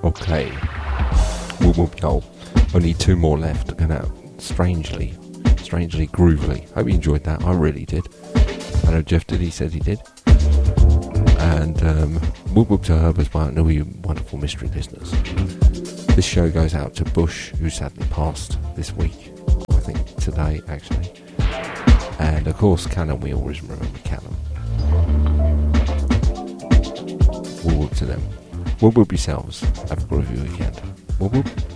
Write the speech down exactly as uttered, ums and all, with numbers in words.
Okay. Whoop whoop yo. Only two more left, and out strangely, strangely groovily. Hope you enjoyed that. I really did. I know Jeff did. He said he did. And um, whoop whoop to Herbert by all you wonderful mystery listeners. This show goes out to Bush, who sadly passed this week. I think today, actually. And of course, Callum. We always remember Callum. Whoop whoop to them. Whoop whoop yourselves. Have a groovy weekend. Whoop whoop.